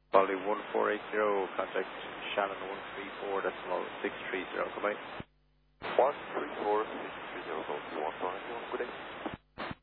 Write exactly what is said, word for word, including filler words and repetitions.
Quality one four eight zero, contact Shannon one three four decimal six three zero, goodbye. one three four six three zero, go to one four eight zero, good day.